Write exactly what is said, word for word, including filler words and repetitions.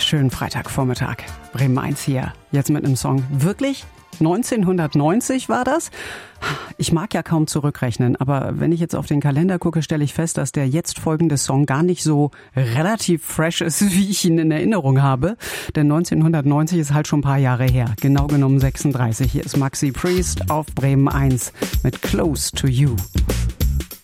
Schönen Freitagvormittag. Bremen eins hier. Jetzt mit einem Song. Wirklich? neunzehnhundertneunzig war das? Ich mag ja kaum zurückrechnen, aber wenn ich jetzt auf den Kalender gucke, stelle ich fest, dass der jetzt folgende Song gar nicht so relativ fresh ist, wie ich ihn in Erinnerung habe. Denn neunzehnhundertneunzig ist halt schon ein paar Jahre her. Genau genommen sechsunddreißig. Hier ist Maxi Priest auf Bremen eins mit Close to You.